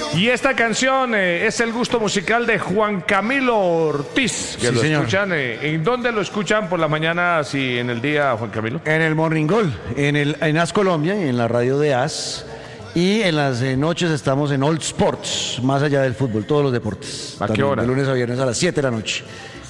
Y esta canción es el gusto musical de Juan Camilo Ortiz, que Sí, lo señor. escuchan. ¿En dónde lo escuchan por la mañana y en el día, Juan Camilo? En el Morning Goal, en AS Colombia, en la radio de AS. Y en las noches estamos en All Sports, más allá del fútbol, todos los deportes. ¿A qué También, hora? De lunes a viernes a las 7 de la noche.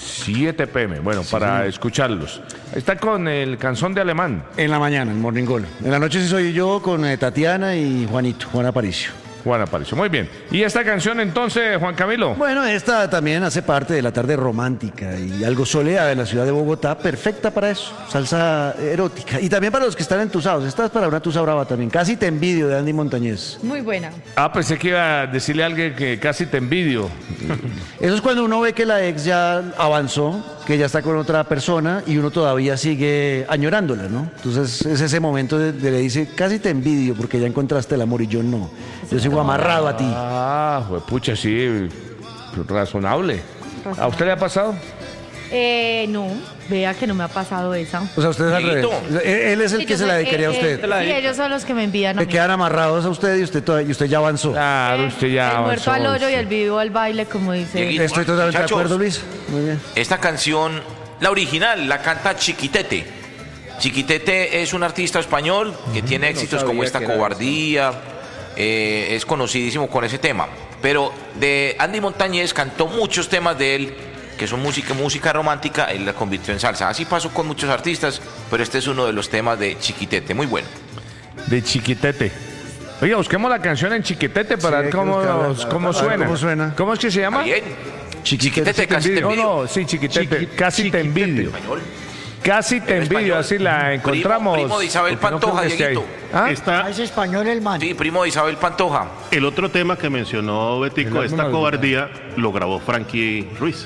7 p.m. Bueno, para escucharlos. Está con el canción de Alemán. En la mañana, en Morning Goal. En la noche sí soy yo con Tatiana y Juan Aparicio. Juan Aparicio. Muy bien. ¿Y esta canción entonces, Juan Camilo? Bueno, esta también hace parte de la tarde romántica y algo soleada de la ciudad de Bogotá, perfecta para eso, salsa erótica. Y también para los que están entusados, esta es para una tusa brava también, Casi te envidio, de Andy Montañez. Muy buena. Pensé que iba a decirle a alguien que casi te envidio. Eso es cuando uno ve que la ex ya avanzó, que ya está con otra persona y uno todavía sigue añorándola, ¿no? Entonces es ese momento de le dice, casi te envidio porque ya encontraste el amor y yo no. Yo sigo amarrado a ti. Pucha, sí, razonable. ¿A usted le ha pasado? No, vea que no me ha pasado esa. O sea, usted es al revés. Él es el que se la dedicaría a usted. Sí, ellos son los que me envían a Que mí. quedan amarrados a usted y usted ya avanzó. Claro, usted ya El muerto avanzó, al hoyo sí. y el vivo al baile, como dice. Dieguito. Estoy totalmente de Muchachos. acuerdo, Luis. Muy bien. Esta canción, la original, la canta Chiquitete. Chiquitete es un artista español que tiene éxitos como Esta Cobardía. Es conocidísimo con ese tema. Pero de Andy Montañez cantó muchos temas de él que son música romántica, él la convirtió en salsa. Así pasó con muchos artistas, pero este es uno de los temas de Chiquitete, muy bueno. De Chiquitete. Oiga, busquemos la canción en Chiquitete para Sí, ver hay que cómo buscarla. suena. ¿Cómo suena? ¿Cómo es que se llama? Bien. Chiquitete, Chiquitete, casi te No, envidio. no, sí, Chiquitete. Casi te envidio. Español. Casi te En envidio, español. así la encontramos. Primo de Isabel porque no creo Pantoja, que esté ahí. Dieguito. ¿Ah? Está Es español el man. Sí, primo de Isabel Pantoja. el otro tema que mencionó Betico, El Esta álbum Cobardía, lo grabó Frankie Ruiz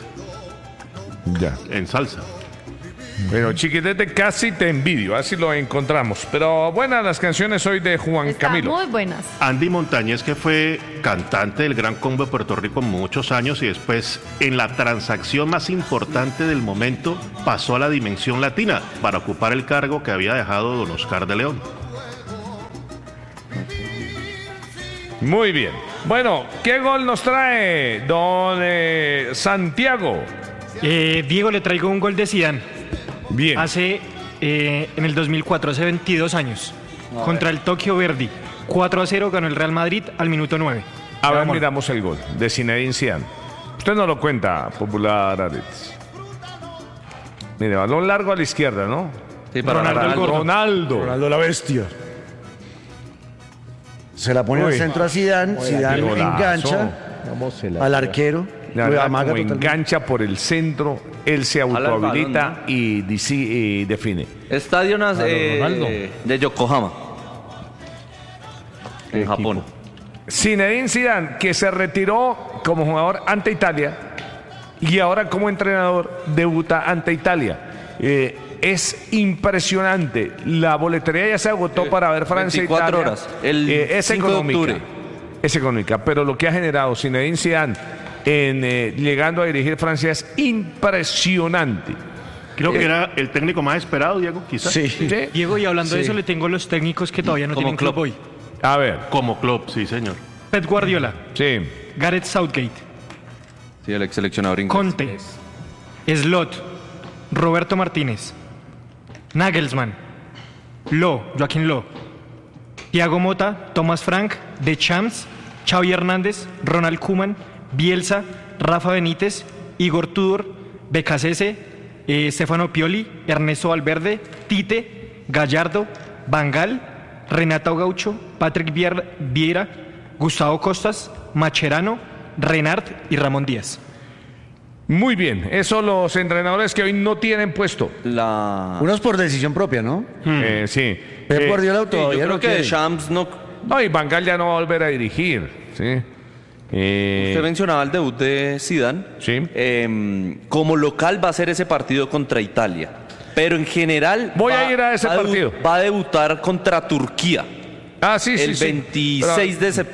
Ya. en salsa. Pero Chiquitete, casi te envidio, así lo encontramos. Pero buenas las canciones hoy de Juan Están Camilo. muy buenas. Andy Montañez, que fue cantante del Gran Combo de Puerto Rico muchos años y después en la transacción más importante del momento pasó a la dimensión latina para ocupar el cargo que había dejado don Oscar de León. Muy bien. Bueno, ¿qué gol nos trae don Santiago? Diego, le traigo un gol de Zidane. Bien. En el 2004, hace 22 años, contra el Tokio Verdy. 4-0 ganó el Real Madrid al minuto 9. A ver, Vamos. miramos el gol de Zinedine Zidane. Usted no lo cuenta, Popular Aretes. Mire, balón largo a la izquierda, ¿no? Sí, para Ronaldo el gordo. Ronaldo. la bestia. Se la pone al Uy. centro a Zidane, Zidane qué golazo. engancha al arquero, La lo verdad, amaga como totalmente. engancha por el centro, él se el balón, autohabilita ¿no? y define. Estadio Ronaldo. de Yokohama, en Japón. Zinedine Zidane, que se retiró como jugador ante Italia y ahora como entrenador debuta ante Italia. Es impresionante. La boletería ya se agotó para ver Francia 24 Italia. horas. El Es 5 de económica. octubre. Es económica, pero lo que ha generado Zinedine Zidane llegando a dirigir Francia es impresionante. Creo que era el técnico más esperado, Diego, quizás. Sí. ¿Sí? Diego, y hablando de eso, le tengo los técnicos que todavía no Como tienen club Klopp. hoy. A ver, Como Klopp, sí, señor. Pep Guardiola, sí. Gareth Southgate, Sí, el ex seleccionador inglés. Conte, Slot, Roberto Martínez, Nagelsmann, Joaquín Lowe, Thiago Motta, Thomas Frank, Deschamps, Xavi Hernández, Ronald Koeman, Bielsa, Rafa Benítez, Igor Tudor, Becasese, Stefano Pioli, Ernesto Valverde, Tite, Gallardo, Bangal, Renato Gaucho, Patrick Vieira, Gustavo Costas, Macherano, Renard y Ramón Díaz. Muy bien. Esos los entrenadores que hoy no tienen puesto. Unos por decisión propia, ¿no? Sí. Pep Guardiola Sí, yo todavía creo no que quiere. Deschamps no. No, y Van Gaal ya no va a volver a dirigir. Sí. Usted mencionaba el debut de Zidane. Sí. Como local va a ser ese partido contra Italia. Pero en general Voy a ir a ese partido. Va a debutar contra Turquía Ah, sí, sí, el sí. 26 Pero de septiembre.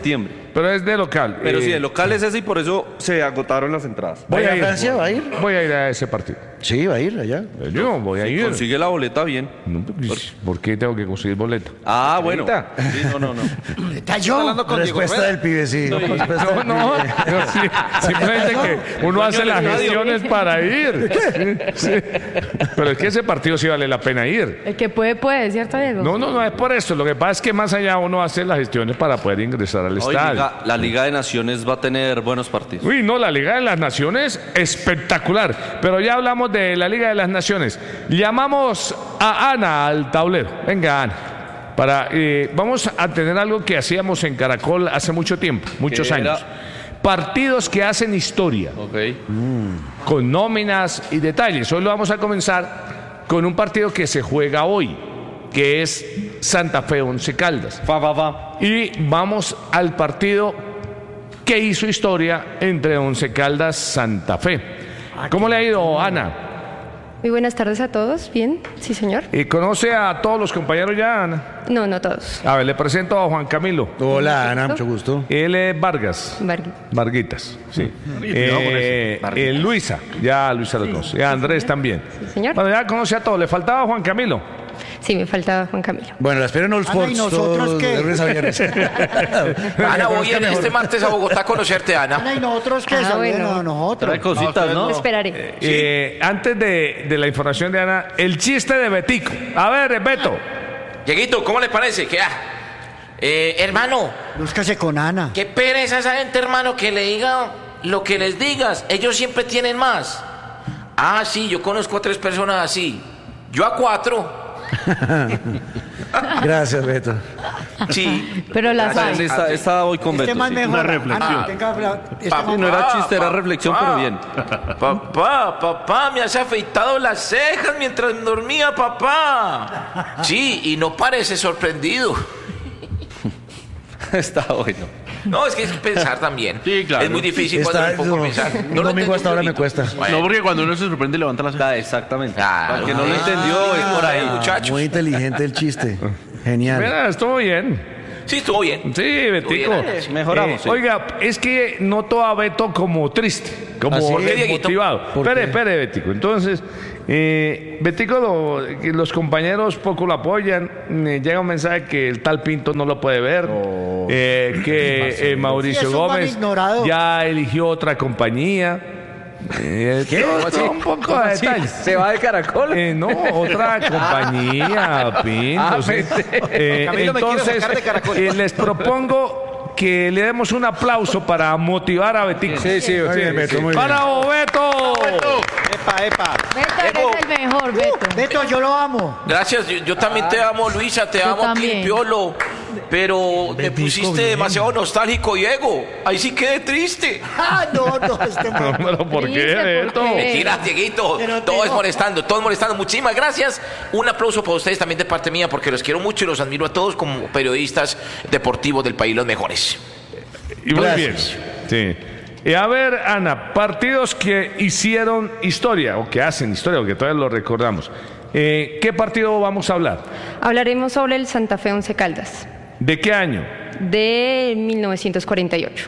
pero es de local. Pero sí, el local es ese y por eso se agotaron las entradas. Voy a ir. Francia? ¿Va a ir? Voy a ir a ese partido. Sí, va a ir allá. Yo voy a ir. Consigue la boleta bien. No, pues, ¿por qué tengo que conseguir boleta? Ah, bueno. Ahorita. Sí, no. Está yo hablando con Diego Respuesta Rueda. del pibe, sí. Respuesta del No, pibe. sí, simplemente que uno hace las gestiones para ir. Sí. Pero es que ese partido sí vale la pena ir. El que puede, ¿cierto, Diego? No es por eso. Lo que pasa es que más allá uno hace las gestiones para poder ingresar al Hoy estadio. la Liga de Naciones va a tener buenos partidos. Uy, no, la Liga de las Naciones, espectacular. Pero ya hablamos de la Liga de las Naciones. Llamamos a Ana al tablero. Venga, Ana. Vamos a tener algo que hacíamos en Caracol hace mucho tiempo, muchos ¿Qué años. Partidos que hacen historia, Ok. con nóminas y detalles. Hoy lo vamos a comenzar con un partido que se juega hoy, que es Santa Fe Once Caldas. Y vamos al partido que hizo historia entre Once Caldas Santa Fe. ¿Cómo le ha ido, Ana? Muy buenas tardes a todos. Bien, sí, señor. ¿Conoce a todos los compañeros ya, Ana? No, no todos. A ver, le presento a Juan Camilo. Hola, Ana, mucho gusto. Él es Vargas. Vargas. Varguitas, sí. Varguitas. Luisa, ya Luisa lo conoce. Y a Andrés también. Sí, señor. Bueno, ya conoce a todos. Le faltaba Juan Camilo. Sí, me faltaba Juan Camilo. Bueno, la espero en All Ana, Sports. ¿y nosotros todos qué? de lunes a viernes. Ana, voy en este martes a Bogotá a conocerte, Ana, Ana. y nosotros que Ah, bueno. bueno, nosotros. Trae cositas, ¿no? Esperaré. Antes de la información de Ana, el chiste de Betico. A ver, Beto. Dieguito, ¿cómo le parece? Hermano, Búscase con Ana. qué pereza esa gente, hermano, que le diga lo que les digas. Ellos siempre tienen más. Ah, sí, yo conozco a 3 personas así. Yo a 4. Gracias, Beto. Sí. Pero las hay. Esta voy con Este Beto. más sí. mejor. Una reflexión. Ana, Papá, No era chiste, era reflexión, pero bien. Papá, me has afeitado las cejas mientras dormía, papá. Sí, y no parece sorprendido. Está bueno. No, es que es pensar también. Sí, claro. Es muy difícil cuando Está, me pongo a no, pensar. un lo domingo entendí hasta ahora me un cuesta. poquito. No, porque cuando uno se sorprende levanta las cejas. Exactamente. Claro. Para el que no lo entendió, es por ahí. Muchachos. Muy inteligente el chiste. Genial. Mira, estuvo bien. Sí, estuvo bien. Sí, Betico. bien, mejoramos, sí. Oiga, es que noto a Beto como triste, como ¿Ah, sí? ¿Por qué, Dieguito? desmotivado. ¿Por qué? Espere, Betico. Entonces, Betico, los compañeros poco lo apoyan. Llega un mensaje que el tal Pinto no lo puede ver. Que Mauricio Sí, eso van Gómez ignorado. ya eligió otra compañía. Un poco de detalles. ¿Se va de Caracol? No, otra compañía, Pinto. Sí. Camilo me quiere Entonces, sacar de Caracol. les propongo que le demos un aplauso para motivar a Betico. Sí, Muy bien, Beto, muy bien. ¡Para Beto! Epa. Beto, eres el mejor, Beto. Beto, yo lo amo. Gracias, yo también te amo, Luisa, te Yo amo, también. Piolo. Pero me Betico, pusiste bien. demasiado nostálgico, Diego. Ahí sí quedé triste. Ah, no, este No, pero ¿por qué, Triste, Beto? ¿por qué? Mentira, Dieguito. Pero Todos tengo- molestando, todos molestando. Muchísimas gracias. Un aplauso para ustedes también de parte mía, porque los quiero mucho y los admiro a todos como periodistas deportivos del país, los mejores. Y muy bien. Gracias. Sí. Y a ver, Ana, partidos que hicieron historia, o que hacen historia, o que todavía lo recordamos. ¿Qué partido vamos a hablar? Hablaremos sobre el Santa Fe Once Caldas ¿De qué año? de 1948.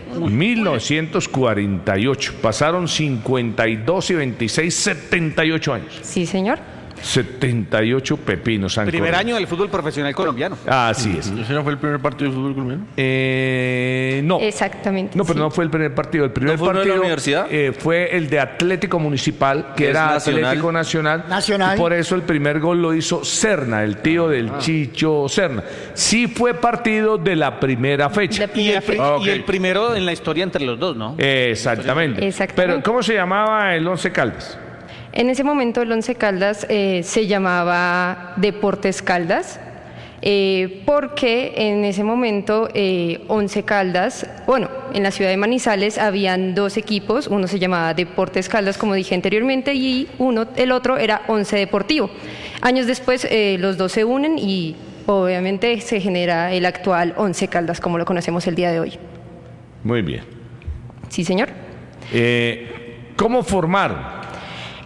1948. Pasaron 52 y 26, 78 años. Sí, señor. 78 pepinos han Primer corrido. año del fútbol profesional colombiano. Así es. ¿Ese no fue el primer partido de fútbol colombiano? No. Exactamente. No, pero sí. no fue el primer partido. El primer ¿No fue uno de la partido universidad? fue el de Atlético Municipal, que Es era nacional. Atlético Nacional. Nacional. Y por eso el primer gol lo hizo Serna, el tío del Chicho Serna. Sí fue partido de la primera fecha. La Y primera el, pri- Ah, ok. y el primero en la historia entre los dos, ¿no? Exactamente. Exactamente. Pero, ¿cómo se llamaba el Once Caldas? En ese momento el Once Caldas se llamaba Deportes Caldas, porque en ese momento Once Caldas, bueno, en la ciudad de Manizales habían 2 equipos, uno se llamaba Deportes Caldas, como dije anteriormente, y el otro era Once Deportivo. Años después los dos se unen y obviamente se genera el actual Once Caldas, como lo conocemos el día de hoy. Muy bien. Sí, señor. ¿Cómo formaron?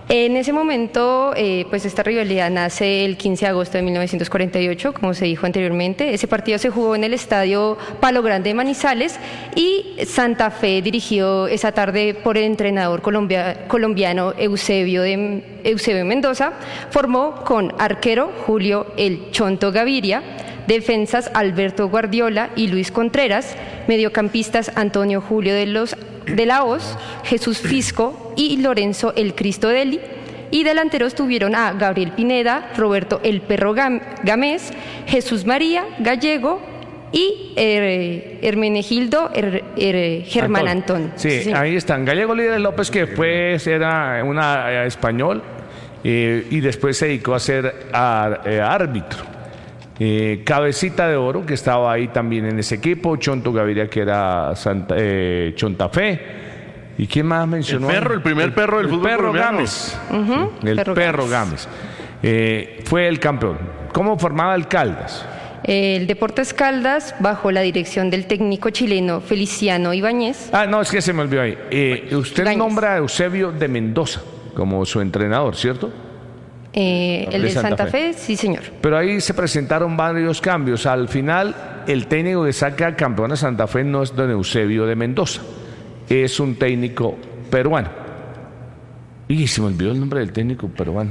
En ese momento, pues esta rivalidad nace el 15 de agosto de 1948, como se dijo anteriormente. Ese partido se jugó en el estadio Palo Grande de Manizales y Santa Fe, dirigido esa tarde por el entrenador colombiano Eusebio Mendoza, formó con arquero Julio El Chonto Gaviria, defensas Alberto Guardiola y Luis Contreras, mediocampistas Antonio Julio de la Hoz, Jesús Fisco y Lorenzo El Cristo Deli, y delanteros tuvieron a Gabriel Pineda, Roberto El Perro Gámez, Jesús María Gallego y Hermenegildo Germán Antón. Sí, ahí están. Gallego Líderes López, que después era una español y después se dedicó a ser árbitro. Cabecita de Oro, que estaba ahí también en ese equipo, Chonto Gaviria, que era Chonta Fe, y quién más mencionó. El primer perro del fútbol colombiano. Gámez. El perro Gámez. Fue el campeón. ¿Cómo formaba el Caldas? El Deportes Caldas, bajo la dirección del técnico chileno Feliciano Ibáñez. No, es que se me olvidó ahí. Usted Ibáñez. nombra a Eusebio de Mendoza como su entrenador, ¿cierto? El de Santa Fe, sí señor. Pero ahí se presentaron varios cambios. Al final, el técnico que saca campeón a Santa Fe no es don Eusebio de Mendoza, es un técnico peruano. Y se me olvidó el nombre del técnico peruano.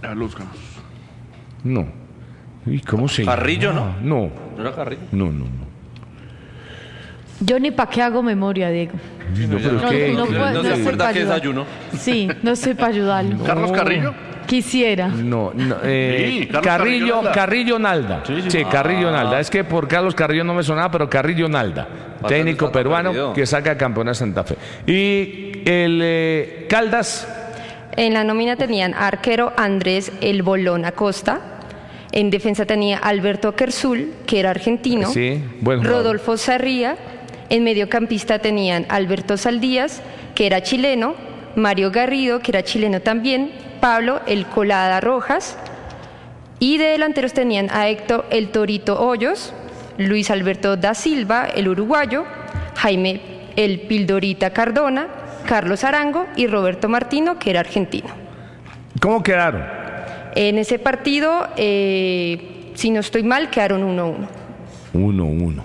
No. ¿Y cómo se llama? Carrillo, ¿no? No. ¿No era Carrillo? No. Yo ni para qué hago memoria, Diego. No, pero es que... No se sé acuerda pa' que ayudar. desayuno. Sí, no sé para ayudarlo. ¿Carlos Carrillo? Quisiera. No, Sí, Carrillo Nalda. Sí, Carrillo Nalda. Es que por Carlos Carrillo no me sonaba, pero Carrillo Nalda, técnico peruano perdido. que saca campeón a Santa Fe. Y el Caldas. En la nómina tenían arquero Andrés El Bolón Acosta. En defensa tenía Alberto Kersul, que era argentino. Sí, buen jugador. Rodolfo Sarría. En mediocampista tenían Alberto Saldías, que era chileno. Mario Garrido, que era chileno también. Pablo El Colada Rojas. Y de delanteros tenían a Héctor El Torito Hoyos, Luis Alberto da Silva, el uruguayo, Jaime El Pildorita Cardona, Carlos Arango y Roberto Martino, que era argentino. ¿Cómo quedaron? En ese partido, si no estoy mal, quedaron 1-1. 1-1.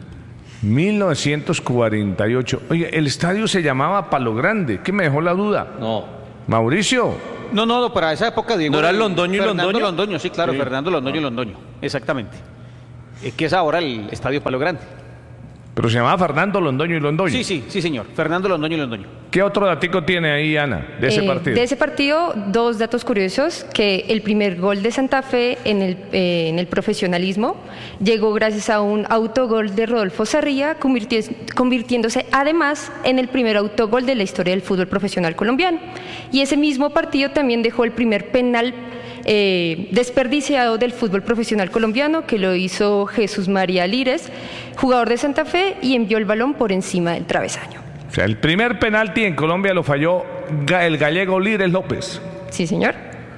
1948. Oye, el estadio se llamaba Palo Grande. ¿Qué me dejó la duda? No. Mauricio. No, para esa época, Diego. ¿No era Londoño y Fernando Londoño? Londoño, sí, claro, Fernando Londoño y Londoño. Exactamente. Que es ahora el Estadio Palo Grande. Pero se llamaba Fernando Londoño y Londoño. Sí, señor. Fernando Londoño y Londoño. ¿Qué otro datico tiene ahí, Ana, de ese partido? De ese partido, dos datos curiosos, que el primer gol de Santa Fe en el profesionalismo llegó gracias a un autogol de Rodolfo Sarría, convirtiéndose además en el primer autogol de la historia del fútbol profesional colombiano. Y ese mismo partido también dejó el primer penal desperdiciado del fútbol profesional colombiano, que lo hizo Jesús María Lírez, jugador de Santa Fe, y envió el balón por encima del travesaño. O sea, el primer penalti en Colombia lo falló el gallego Líderes López. Sí, señor.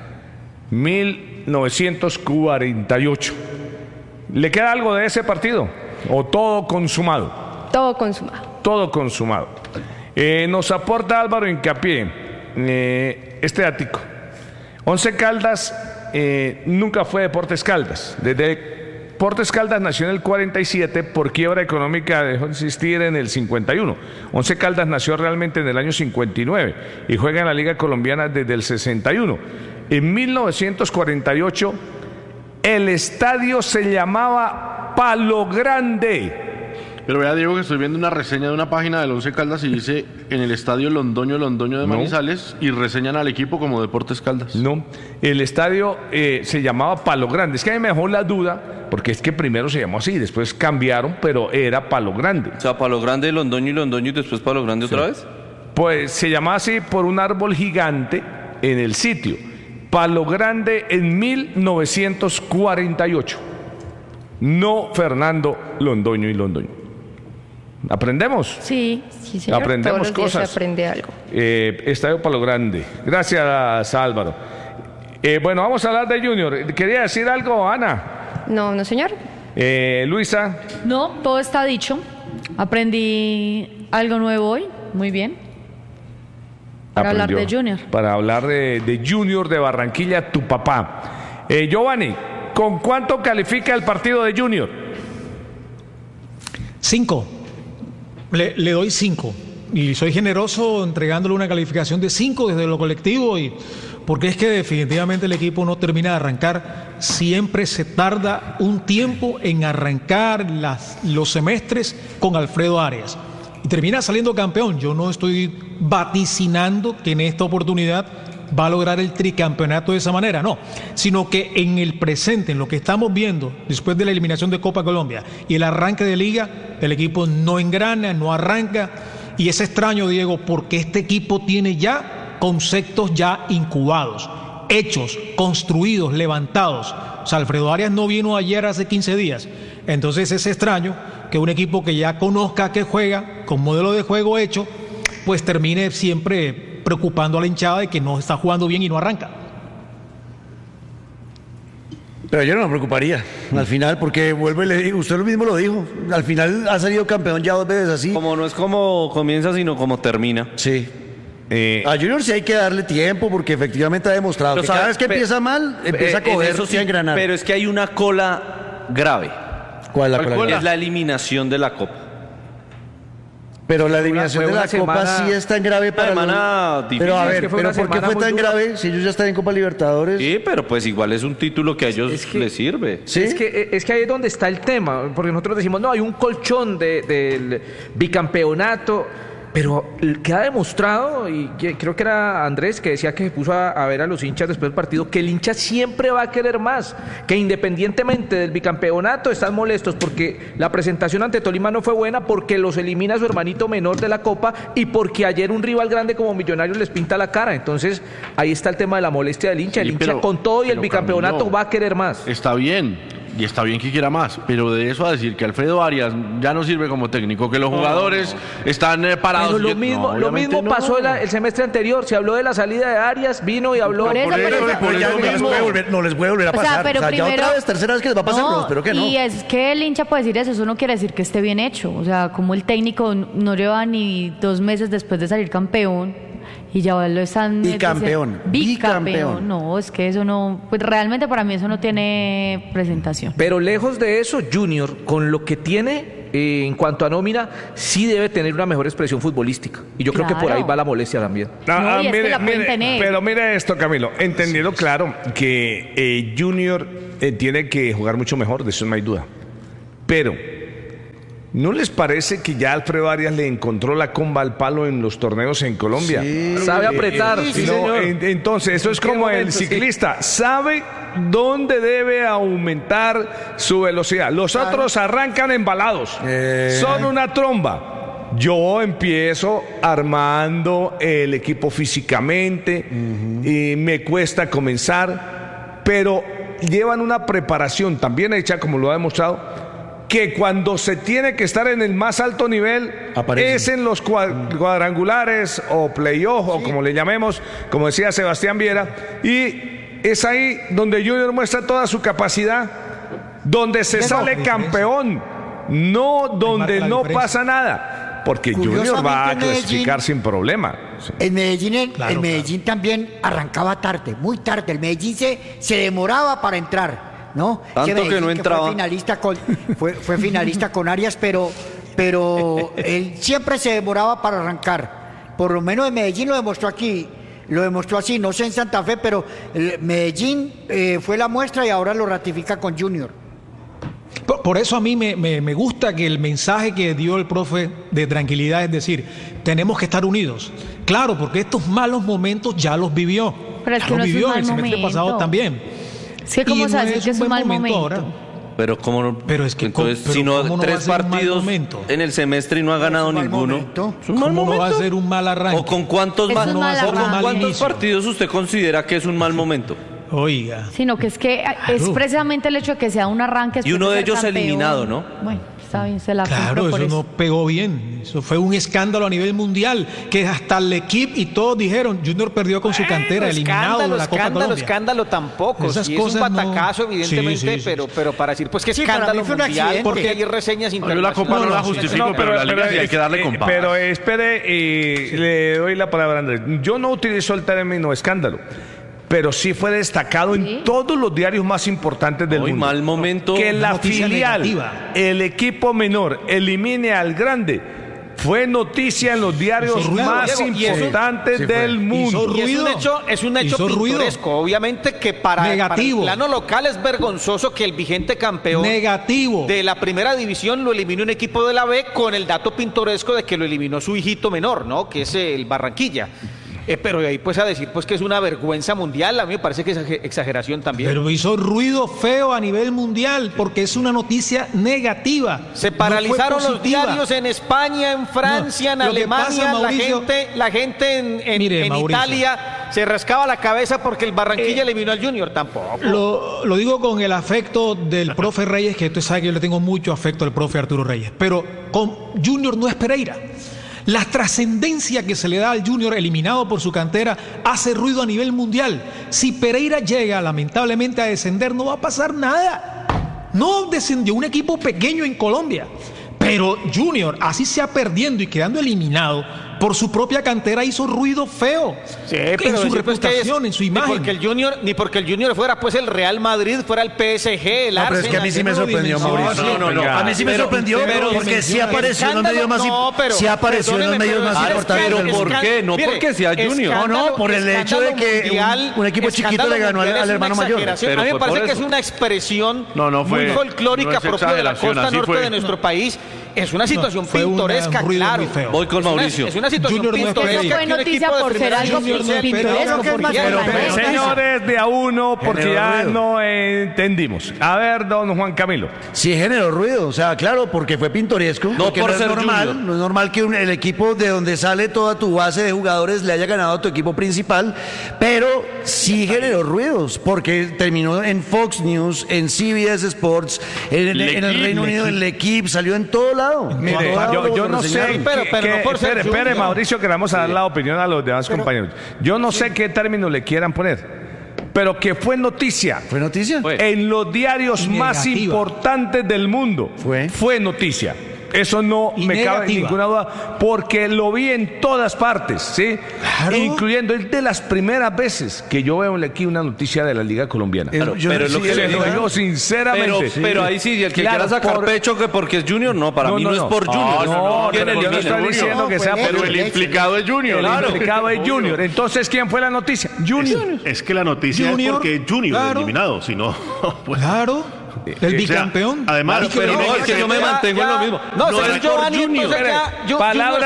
1948. ¿Le queda algo de ese partido? ¿O todo consumado? Todo consumado. Todo consumado. Nos aporta Álvaro Hincapié este ático. Once Caldas nunca fue Deportes Caldas. Deportes Caldas nació en el 47, por quiebra económica dejó de existir en el 51. Once Caldas nació realmente en el año 59 y juega en la Liga Colombiana desde el 61. En 1948 el estadio se llamaba Palo Grande. Pero vea, Diego, que estoy viendo una reseña de una página del Once Caldas y dice en el estadio Londoño de Manizales, y reseñan al equipo como Deportes Caldas. No, el estadio se llamaba Palo Grande. Es que a mí me dejó la duda, porque es que primero se llamó así, después cambiaron, pero era Palo Grande. O sea, Palo Grande, Londoño y Londoño y después Palo Grande otra vez. Pues se llamaba así por un árbol gigante en el sitio. Palo Grande en 1948. No Fernando Londoño y Londoño. ¿Aprendemos? Sí, señor. Aprendemos todos los días cosas. se aprende algo. Estadio Palo Grande. Gracias, Álvaro. Bueno, vamos a hablar de Junior. ¿Quería decir algo, Ana? No, señor. Luisa. No, todo está dicho. Aprendí algo nuevo hoy. Muy bien. Para hablar aprendió. de Junior. Para hablar de Junior de Barranquilla, tu papá. Giovanni, ¿con cuánto califica el partido de Junior? 5. Le doy 5. Y soy generoso entregándole una calificación de 5 desde lo colectivo, y porque es que definitivamente el equipo no termina de arrancar. Siempre se tarda un tiempo en arrancar los semestres con Alfredo Arias. Y termina saliendo campeón. Yo no estoy vaticinando que en esta oportunidad va a lograr el tricampeonato de esa manera, no, sino que en el presente, en lo que estamos viendo después de la eliminación de Copa Colombia y el arranque de Liga, el equipo no engrana, no arranca, y es extraño, Diego, porque este equipo tiene ya conceptos ya incubados, hechos, construidos, levantados. O sea, Alfredo Arias no vino ayer hace 15 días, entonces es extraño que un equipo que ya conozca que juega, con modelo de juego hecho, pues termine siempre preocupando a la hinchada de que no está jugando bien y no arranca. Pero yo no me preocuparía al final, porque vuelvo y le digo, usted mismo lo dijo, al final ha salido campeón ya 2 veces así. Como no es como comienza, sino como termina. Sí. A Junior sí hay que darle tiempo, porque efectivamente ha demostrado Pero que cada sabes, vez que empieza mal, empieza a coger eso sí, y a engranar. pero es que hay una cola grave. ¿Cuál es la cola? Es la eliminación de la Copa. Pero la eliminación de la Copa sí es tan grave para Pero a ver, ¿pero por qué fue tan grave si ellos ya están en Copa Libertadores? Sí, pero pues igual es un título que a ellos les sirve. ¿Sí? Es que ahí es donde está el tema, porque nosotros decimos, no, hay un colchón del bicampeonato, pero queda demostrado, y creo que era Andrés que decía que se puso a ver a los hinchas después del partido, que el hincha siempre va a querer más, que independientemente del bicampeonato están molestos porque la presentación ante Tolima no fue buena, porque los elimina su hermanito menor de la Copa y porque ayer un rival grande como Millonarios les pinta la cara. Entonces ahí está el tema de la molestia del hincha. El hincha con todo y el bicampeonato Camilo, va a querer más. Está bien. Y está bien que quiera más, pero de eso a decir que Alfredo Arias ya no sirve como técnico, que los jugadores están parados. Pero lo mismo pasó el semestre anterior. Se habló de la salida de Arias, vino y habló. No les puede volver a pasar. Pero ya primero, otra vez, tercera vez que les va a pasar, pero espero que no. Y es que el hincha puede decir eso no quiere decir que esté bien hecho. O sea, como el técnico no lleva ni 2 meses después de salir campeón y ya lo están... Bicampeón. Bicampeón. No, es que eso no... Pues realmente para mí eso no tiene presentación. Pero lejos de eso, Junior, con lo que tiene en cuanto a nómina, sí debe tener una mejor expresión futbolística. Y yo creo que por ahí va la molestia también. Pero mire esto, Camilo. Entendiendo claro que Junior tiene que jugar mucho mejor, de eso no hay duda. Pero... ¿no les parece que ya Alfredo Arias le encontró la comba al palo en los torneos en Colombia? Sí, sabe apretar. Entonces, eso es como el ciclista. Sabe dónde debe aumentar su velocidad. Los otros arrancan embalados. Son una tromba. Yo empiezo armando el equipo físicamente. Y me cuesta comenzar. Pero llevan una preparación también hecha, como lo ha demostrado, que cuando se tiene que estar en el más alto nivel es en los cuadrangulares o playoff o como le llamemos, como decía Sebastián Viera, y es ahí donde Junior muestra toda su capacidad, donde se sale campeón, no donde no pasa nada, porque Junior va a clasificar sin problema. El Medellín también arrancaba tarde, muy tarde. El Medellín se demoraba para entrar, ¿no? Tanto que no entraba. Fue finalista con Arias, pero él siempre se demoraba para arrancar. Por lo menos en Medellín lo demostró aquí. Lo demostró así, no sé en Santa Fe, pero el Medellín fue la muestra y ahora lo ratifica con Junior. Por eso a mí me gusta que el mensaje que dio el profe de tranquilidad, es decir, tenemos que estar unidos. Claro, porque estos malos momentos ya los vivió. Pero es que los no vivió es un en el mal semestre momento. pasado también. Es que cómo se hace que es un mal momento. Ahora. Pero como no, pero es que entonces pero si no ¿cómo no 3 va a ser un mal partidos momento? En el semestre y no ha ganado ninguno. ¿Es un mal momento? ¿Cómo no va a ser un mal arranque? ¿O con cuántos, partidos usted considera que es un mal momento? Oiga. Sino que es que es precisamente el hecho de que sea un arranque. Y uno de ellos campeón. eliminado, ¿no? Bueno, Está bien, se la Claro, compro por eso no pegó bien. Eso fue un escándalo a nivel mundial, que hasta el equipo y todos dijeron, Junior perdió con su cantera, eliminado de la Copa Colombia. Escándalo tampoco. Esas Sí, es un cosas no- batacazo, evidentemente, Sí, sí, sí. pero para decir, pues que Sí, para escándalo mí fue un mundial, accidente. porque hay reseñas Yo la internacionales. Copa no la justifico, pero la Liga sí hay que darle con papas. Pero espere, le doy la palabra a Andrés. Yo no utilizo el término escándalo, pero sí fue destacado en todos los diarios más importantes del Muy mundo. mal momento. Que la noticia filial, negativa. el equipo menor, elimine al grande. Fue noticia en los diarios Hizo ruido, más Diego, y eso- importantes del mundo. Y ruido. es un hecho Hizo ruido. pintoresco. Obviamente que para el Negativo. plano local es vergonzoso que el vigente campeón Negativo. de la primera división lo eliminó un equipo de la B, con el dato pintoresco de que lo eliminó su hijito menor, ¿no? Que es el Barranquilla. Pero de ahí pues a decir pues que es una vergüenza mundial, a mí me parece que es exageración también. Pero hizo ruido feo a nivel mundial porque es una noticia negativa. Se No paralizaron fue los positiva. diarios en España, en Francia, No, en lo que Alemania, pasa, Mauricio, la gente Mire, en Mauricio. Italia se rascaba la cabeza porque el Barranquilla eliminó al Junior, tampoco. Lo digo con el afecto del profe Reyes, que usted sabe que yo le tengo mucho afecto al profe Arturo Reyes, pero con Junior no es Pereira. La trascendencia que se le da al Junior eliminado por su cantera hace ruido a nivel mundial. Si Pereira llega lamentablemente a descender, no va a pasar nada. No descendió un equipo pequeño en Colombia, pero Junior, así sea perdiendo y quedando eliminado por su propia cantera, hizo ruido feo en su reputación, en su imagen. Ni porque el Junior fuera pues el Real Madrid, fuera el PSG, el No, pero es que a mí sí me sorprendió, Mauricio. No. A mí sí me sorprendió porque sí apareció en los medios más importantes. Sí apareció en los medios más importantes. Pero ¿por qué? No porque sea Junior. No, por el hecho de que un equipo chiquito le ganó al hermano mayor. A mí me parece que es una expresión muy folclórica propia de la costa norte de nuestro país. Es una situación fue pintoresca, un ruido claro. muy feo. Voy con Mauricio. Es una situación Junior no es pintoresca. Pereira. Fue que un noticia equipo de por ser primera algo división sea pintoresco, eliminado. porque Pero, Señores, de a uno, porque Generó ya ruido. no entendimos. A ver, don Juan Camilo. Sí generó ruido, o sea, claro, porque fue pintoresco. No porque por es ser normal, Junior. no es normal que el equipo de donde sale toda tu base de jugadores le haya ganado a tu equipo principal, pero sí generó ruidos, porque terminó en Fox News, en CBS Sports, en el Reino Unido, en L'Equipe, salió en todo lado. En Mire, todo lado yo lo no sé, reseñaron. Pero no por ser espere, Junior. Mauricio, que le vamos a dar la opinión a los demás compañeros. Yo no sé qué término le quieran poner, pero que fue noticia. ¿Fue noticia? En los diarios más Negativa. importantes del mundo. Fue noticia. Eso no Y me cabe negativa. ninguna duda, porque lo vi en todas partes, ¿sí? Claro. Incluyendo, es de las primeras veces que yo veo aquí una noticia de la Liga Colombiana. Yo pero es lo que Se le lo digo. digo sinceramente. Pero ahí sí, el que Claro, quiera sacar por- pecho que porque es Junior, no, para mí no es por Junior. No, ¿Quién pero yo no elimina? estoy diciendo que sea por Pero el implicado es Junior. El implicado es Junior. Entonces, ¿quién fue la noticia? Junior. Es que la noticia Junior, es porque Junior claro. eliminado, si no, pues, Claro, el bicampeón. además, Pero no, es que yo me mantengo en lo mismo. No, No es es por Giovanni, Junior. entonces ya, Junior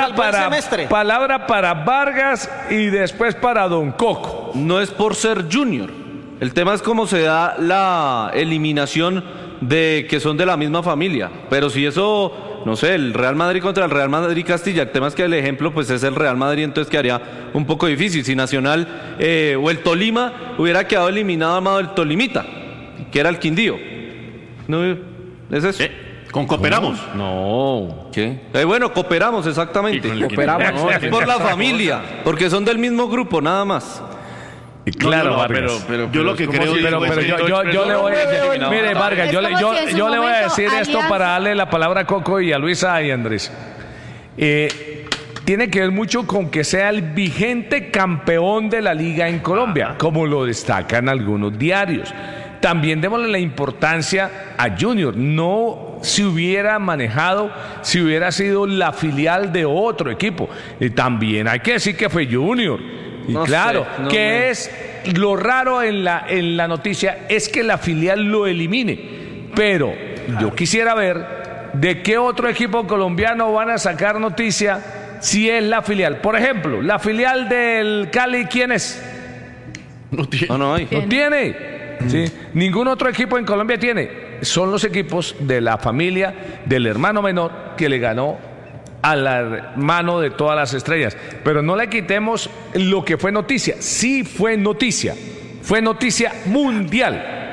Palabra para Vargas y después para Don Coco. No es por ser Junior. El tema es cómo se da la eliminación de que son de la misma familia. Pero si eso, no sé, el Real Madrid contra el Real Madrid Castilla, el tema es que el ejemplo pues es el Real Madrid, entonces quedaría un poco difícil. Si Nacional o el Tolima hubiera quedado eliminado amado el Tolimita, que era el Quindío. No, ¿es eso? con Cooperamos. No, ¿qué? Bueno, cooperamos, exactamente. Y con el Cooperamos, no, es por la familia, porque son del mismo grupo, nada más. Claro, Vargas. pero yo lo que ¿cómo creo si- Pero yo le voy a... Mire, Vargas, Es yo le como si en su voy a momento decir esto Alianza- para darle la palabra a Coco y a Luisa y a Andrés. Tiene que ver mucho con que sea el vigente campeón de la liga en Colombia, como lo destacan algunos diarios. También démosle la importancia a Junior. No se hubiera manejado si hubiera sido la filial de otro equipo. También hay que decir que fue Junior. Y No claro, sé, no que me- es lo raro en la noticia es que la filial lo elimine. Pero yo quisiera ver de qué otro equipo colombiano van a sacar noticia si es la filial. Por ejemplo, la filial del Cali, ¿quién es? No hay. No tiene. ¿Sí? Ningún otro equipo en Colombia tiene. Son los equipos de la familia del hermano menor que le ganó al hermano de todas las estrellas. Pero no le quitemos lo que fue noticia. Sí fue noticia. Fue noticia mundial.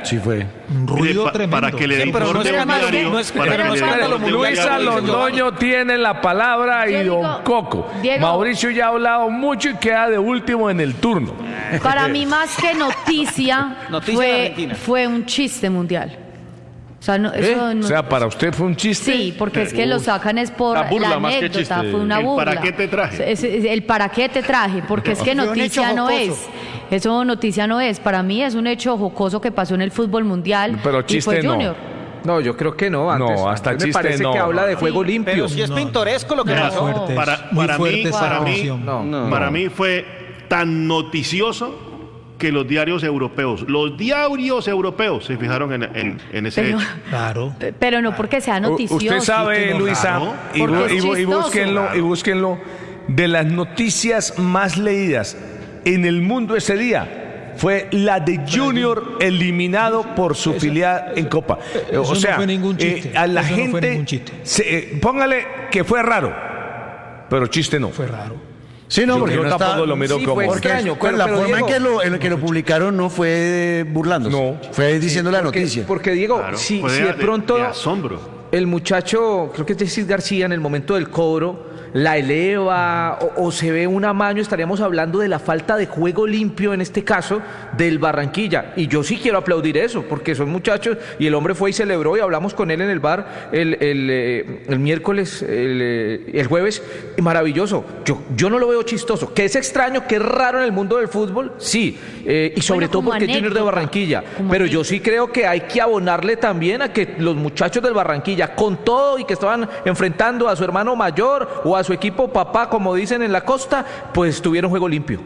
Sí fue. Un ruido tremendo. Para que le den pero no corte es a un escándalo, diario, no es- para pero que no le es den escándalo, corte a un Luisa diario, Londoño tiene la palabra y Yo don digo, Coco. Diego. Mauricio ya ha hablado mucho y queda de último en el turno. Para mí, más que noticia, Noticia de Argentina. fue un chiste mundial. O sea, eso no- O sea, para usted fue un chiste. sí, porque es que lo sacan es por La burla la más que anécdota, chiste. fue una El burla. ¿para qué te traje? El para qué te traje, porque es que Fue un noticia hecho no jocoso. es. Eso noticia no es. Para mí es un hecho jocoso que pasó en el fútbol mundial. Pero y chiste fue no. Junior. No, yo creo que no. Antes, No, hasta antes me chiste parece no. que habla de juego limpio. Pero si es pintoresco lo que Mira, pasó. fuerte. Para Muy mí, fuerte esa para mí, emoción. No. para mí fue tan noticioso que los diarios europeos se fijaron en ese Pero, hecho. Claro. pero no porque sea noticioso. Usted sabe, no, Luisa, claro. y, Porque es y chistoso. búsquenlo, de las noticias más leídas en el mundo ese día fue la de Junior eliminado por su filial en Copa. eso O no sea, fue ningún chiste. a la Eso no fue gente, ningún chiste. póngale que fue raro, pero chiste no. Fue raro. Sí, no, porque yo no tampoco está... lo miro Sí, como... fue Porque extraño, con la pero forma Diego, en que lo publicaron no fue burlándose. No. Fue diciendo la porque, noticia. porque Diego, Claro, si fue de pronto de asombro. el muchacho, creo que es Jesús García, en el momento del cobro, la eleva o se ve un amaño, estaríamos hablando de la falta de juego limpio, en este caso, del Barranquilla. Y yo sí quiero aplaudir eso, porque son muchachos, y el hombre fue y celebró, y hablamos con él en el bar el miércoles, el jueves, y maravilloso. Yo no lo veo chistoso. Que es extraño, que es raro en el mundo del fútbol, sí, y sobre Bueno, todo como porque es Junior de anécdota, Barranquilla. como Pero yo anécdota. sí creo que hay que abonarle también a que los muchachos del Barranquilla, con todo y que estaban enfrentando a su hermano mayor o a su equipo papá, como dicen en la costa, pues tuvieron juego limpio.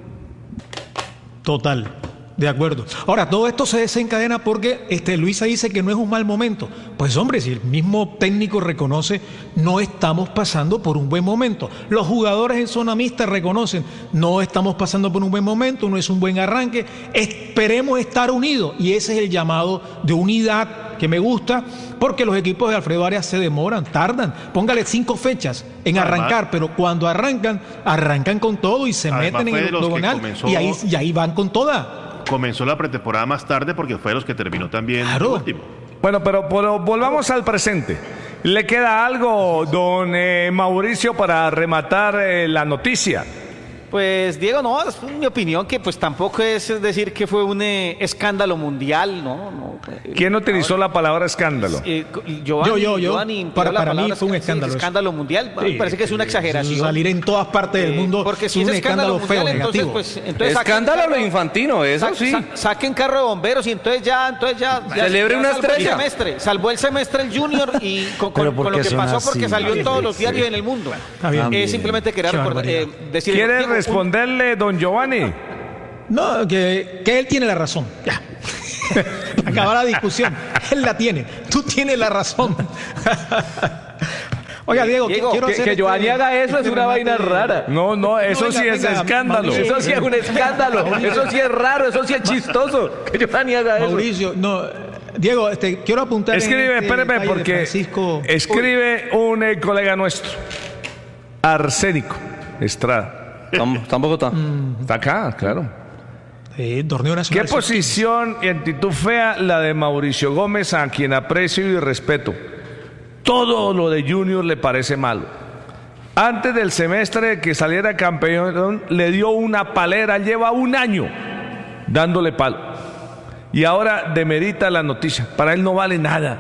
Total, de acuerdo. Ahora, todo esto se desencadena porque Luisa dice que no es un mal momento. Pues hombre, si el mismo técnico reconoce, no estamos pasando por un buen momento. Los jugadores en zona mixta reconocen, no estamos pasando por un buen momento, no es un buen arranque. Esperemos estar unidos y ese es el llamado de unidad que me gusta, porque los equipos de Alfredo Arias se demoran, tardan. Póngale 5 fechas en Además, arrancar, pero cuando arrancan con todo y se Además, meten fue en de el los que octogonal comenzó- y ahí van con toda. Comenzó la pretemporada más tarde porque fue de los que terminó también Claro. último. Bueno, pero volvamos al presente. ¿Le queda algo, don Mauricio, para rematar la noticia? Pues Diego, no, es mi opinión que pues tampoco es decir que fue un escándalo mundial, ¿no? ¿Quién utilizó la palabra escándalo? Giovanni, Yo. Giovanni empleó Para la mí palabra fue un sí, escándalo eso. escándalo mundial, Sí, me parece que es una exageración. Salir en todas partes del mundo Porque es si un es escándalo escándalo feo, mundial, entonces negativo. pues entonces saquen Escándalo carro- lo infantino, eso sa- sí. sa- saquen carro de bomberos y entonces ya Celebre una salvó el estrella. semestre, salvó el semestre el Junior y con Pero ¿por lo qué que son pasó así? porque salió en todos los Sí. diarios en el mundo. Está bien. Simplemente quería Qué recordar, barbaridad. decir ¿Quiere Diego, responderle, don Giovanni? No, que él tiene la razón. Ya. Acaba la discusión. Él la tiene. Tú tienes la razón. Oiga, Diego, quiero hacer Que Giovanni haga eso es una vaina rara. No, eso venga, sí es venga, escándalo. Mauricio. Eso sí es un escándalo, eso sí es raro, eso sí es chistoso. Que Giovanni haga eso. Mauricio, no. Diego, quiero apuntar. Escribe, espéreme, detalle de porque Francisco. escribe un colega nuestro, Arsénico Estrada. Tampoco está. Está acá, claro. Torneo ¿Qué nacional. posición y actitud fea la de Mauricio Gómez, a quien aprecio y respeto? Todo lo de Junior le parece malo. Antes del semestre que saliera campeón, le dio una palera, lleva un año dándole palo. Y ahora demerita la noticia. Para él no vale nada.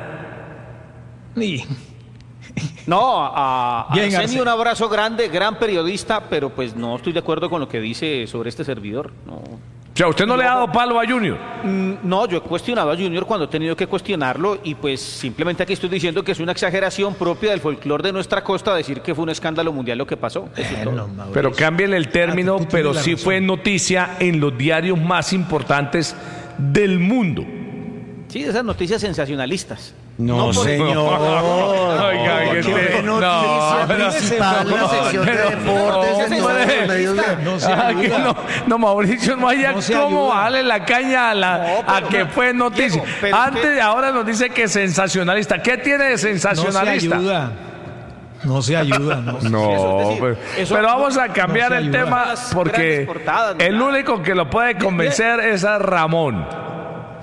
No, a Bien, Arsenio Arsenio. un abrazo grande, gran periodista, pero pues no estoy de acuerdo con lo que dice sobre este servidor. No. O sea, ¿usted no le ha dado palo a Junior? No, yo he cuestionado a Junior cuando he tenido que cuestionarlo y pues simplemente aquí estoy diciendo que es una exageración propia del folclore de nuestra costa decir que fue un escándalo mundial lo que pasó. Eso es todo. Pero cámbienle el término, tú tienes pero la sí razón. fue noticia en los diarios más importantes del mundo. Sí, esas noticias sensacionalistas. No, por- señor. Oiga, que ¿Qué te- noticia no, principal? no, La sección de pero- deportes en no, todos los medios de... No se Ah, que ayuda. no, Mauricio, no haya No se cómo ayuda. darle la caña a que fue noticia. Diego, pero Antes, usted- ahora nos dice que es sensacionalista. ¿Qué tiene de No se sensacionalista? ayuda. No se ayuda, no. No, Eso es decir, pues, eso pero vamos a no- cambiar no se el ayuda. tema Las porque grandes portadas, el ¿no? único que lo puede convencer es a Ramón.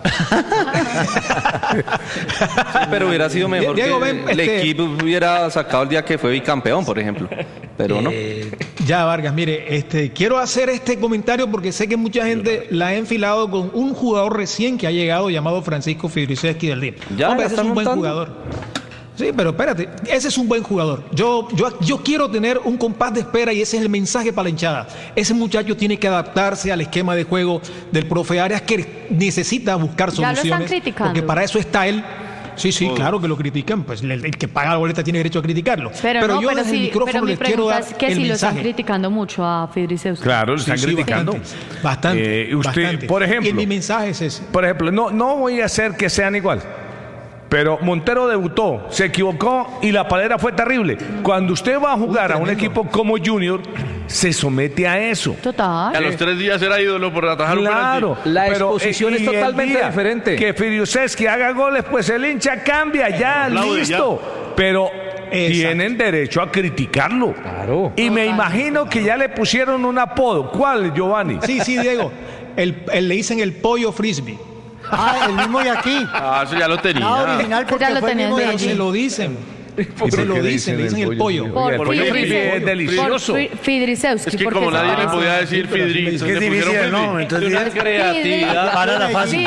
Sí, pero hubiera sido mejor Diego, que ven, el equipo hubiera sacado el día que fue bicampeón, por ejemplo. Pero no. Ya, Vargas, mire, quiero hacer este comentario porque sé que mucha gente la ha enfilado con un jugador recién que ha llegado llamado Francisco Fidriceski del DIM. Ya, Hombre, ya ese es están un buen montando. jugador. Sí, pero espérate, ese es un buen jugador. Yo quiero tener un compás de espera y ese es el mensaje para la hinchada. Ese muchacho tiene que adaptarse al esquema de juego del profe Arias, que necesita buscar Ya lo están soluciones. criticando. Porque para eso está él. Sí, claro que lo critican, pues el que paga la boleta tiene derecho a criticarlo. Pero yo desde el micrófono mi les quiero pregunta dar es que el si lo están mensaje. criticando mucho a Fidriceski. Claro, lo están Sí, criticando. Bastante. Usted, bastante. por ejemplo. Y mi mensaje es ese. Por ejemplo, no voy a hacer que sean igual. Pero Montero debutó, se equivocó y la palera fue terrible. Cuando usted va a jugar a un equipo como Junior, se somete a eso. Total. A los 3 días era ídolo por atajar un Claro, penalti. La pero, exposición es y el totalmente día diferente. Que Fidriceski haga goles, pues el hincha cambia, ya, Aplaude, listo. Pero tienen derecho a criticarlo. Claro. Y me imagino que ya le pusieron un apodo. ¿Cuál, Giovanni? Sí, Diego. Le dicen el pollo frisbee. Ah, el mismo de aquí. Ah, eso ya lo tenía. Nada original porque Ya lo fue el tenía mismo de Pero allí. se lo dicen. Se lo dicen, le dicen el pollo. Por El pollo Fidriceski. frisbee es delicioso. Por Fidriceski. Es que porque como se nadie le parece. podía decir Fidri, Es que es le pusieron difícil el Fidri. nombre, entonces Una creatividad. Para la fácil.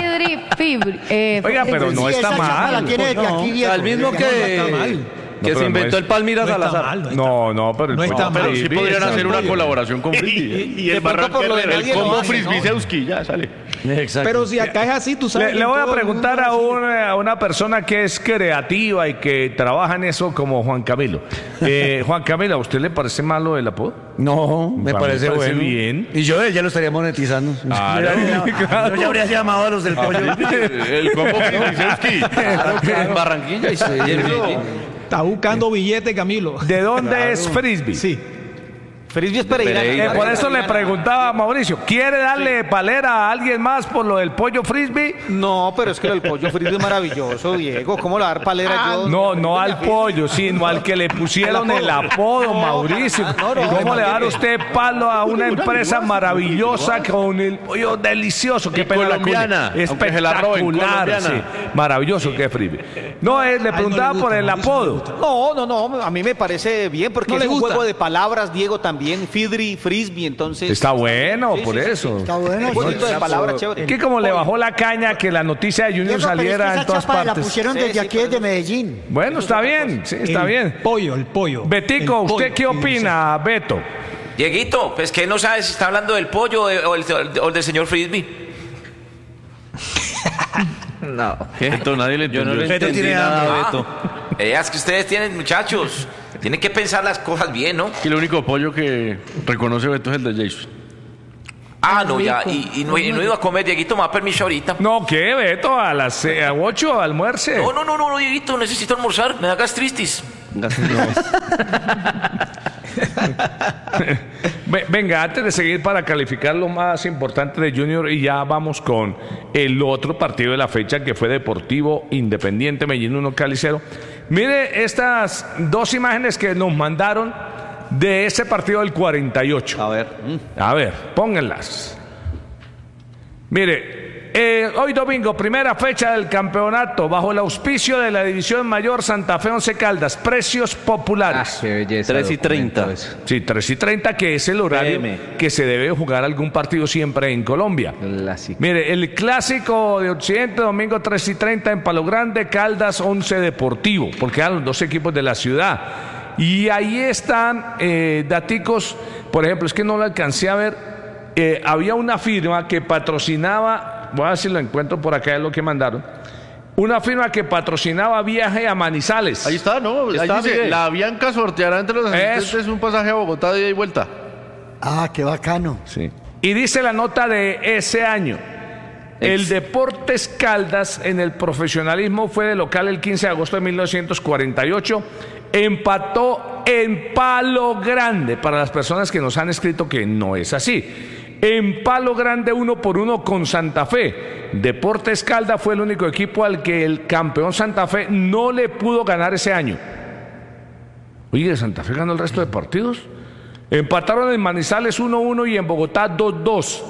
Oiga, pero no Sí, está esa chapa la mal. tiene desde aquí, Diego. Al mismo No está que mal. pero se no inventó es- el Palmira No está Salazar. mal, No, pero el No está pollo mal. Pero sí frisbee podrían está hacer una pollo. colaboración con Fidri. Y de el pronto por lo de Barranquilla, nadie el lo combo hace, Frisbee ¿no? Seuski, ya sale. Exacto. Pero si acá es así, tú sabes. Le que voy a todo el preguntar mundo a una persona que es creativa y que trabaja en eso como Juan Camilo. Juan Camilo, ¿a usted le parece malo el apodo? No, me Para mí parece me parece bueno. bien. Y yo ya lo estaría monetizando. Claro, claro. Yo ya habría llamado a los del pollo. El combo Frisbee Seuski. En Barranquilla y está buscando billete, Camilo. ¿De dónde es Frisbee? Sí. Frisbee es Pereira. Por eso le preguntaba a Mauricio, ¿quiere darle palera a alguien más por lo del pollo Frisbee? No, pero es que el pollo frisbee es maravilloso, Diego. ¿Cómo le va a dar palera yo? No al pollo, sino al que le pusieron el apodo, Mauricio. ¿Cómo le va a dar usted palo a una empresa maravillosa con el pollo delicioso? Qué pena la cuña. Colombiana, aunque se la roben, Espectacular, colombiana. sí. Maravilloso que es Frisbee. No, le preguntaba por el apodo. No, a mí me parece bien porque No es le un gusta. juego de palabras, Diego, también. Fidri, Frisbee, entonces... Está bueno, Sí, por sí, sí, eso. Está bueno. Un jueguito de palabras chévere. Que como le bajó la caña que la noticia de Junior Diego, pero es que saliera esa en todas chapa la partes. pusieron Sí, desde sí, aquí, pero desde Medellín. Bueno, está bien, sí, está bien. El pollo. Betico, El ¿usted pollo, qué opina, Beto? Dieguito, pues que no sabe si está hablando del pollo o el del señor Frisbee. No. Esto nadie le Yo no entendió. le Beto entendí tiene nada, Ah, Beto. es que ustedes tienen, muchachos, tienen que pensar las cosas bien, ¿no? Y el único pollo que reconoce Beto es el de Jason. Ah, no, ya, y no iba a comer, Dieguito, me da permiso ahorita. No, ¿qué, Beto? A las 8 almuerce. No, Dieguito, necesito almorzar, me da gastritis. Venga, antes de seguir para calificar lo más importante de Junior y ya vamos con el otro partido de la fecha que fue Deportivo Independiente Medellín 1 Cali 0. Mire estas dos imágenes que nos mandaron de ese partido del 48. A ver, pónganlas. Mire, hoy domingo, primera fecha del campeonato, bajo el auspicio de la División Mayor Santa Fe Once Caldas, precios populares. Qué belleza. 3:30. Sí, 3:30, que es el horario PM. que se debe jugar algún partido siempre en Colombia. Clásico. Mire, el clásico de Occidente, domingo 3:30 en Palo Grande, Caldas 11 Deportivo, porque eran los dos equipos de la ciudad. Y ahí están daticos, por ejemplo, es que no lo alcancé a ver, había una firma que patrocinaba, voy a ver si lo encuentro por acá, es lo que mandaron, una firma que patrocinaba viaje a Manizales. Ahí está, ¿no? Ahí Está, dice, Miguel. la Bianca sorteará entre los asistentes un pasaje a Bogotá de ida y vuelta. Ah, qué bacano. Sí. Y dice la nota de ese año. El Deportes Caldas en el profesionalismo fue de local el 15 de agosto de 1948. Empató en Palo Grande, para las personas que nos han escrito que no es así. En Palo Grande 1-1 con Santa Fe. Deportes Caldas fue el único equipo al que el campeón Santa Fe no le pudo ganar ese año. Oye, ¿Santa Fe ganó el resto de partidos? Empataron en Manizales 1-1 y en Bogotá 2-2.